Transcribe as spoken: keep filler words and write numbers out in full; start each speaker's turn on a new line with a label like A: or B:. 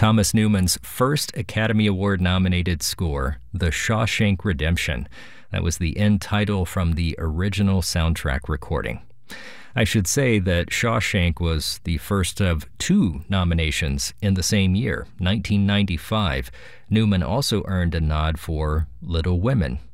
A: Thomas Newman's first Academy Award-nominated score, The Shawshank Redemption. That was the end title from the original soundtrack recording. I should say that Shawshank was the first of two nominations in the same year, nineteen ninety-five. Newman also earned a nod for Little Women